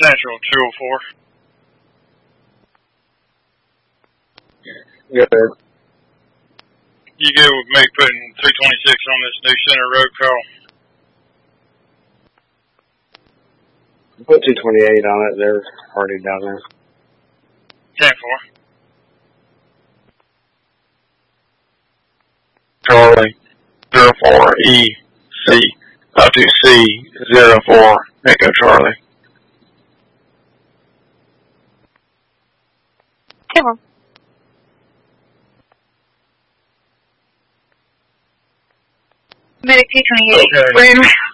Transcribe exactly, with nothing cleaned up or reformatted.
Central, two oh four. Good. You good with me putting three twenty-six on this new Center Road call? Put two twenty-eight on it. They're already down there. ten four. Charlie, zero four E C, up to C, zero four, Echo Charlie. Come on. Medic two twenty-eight. Okay. We're in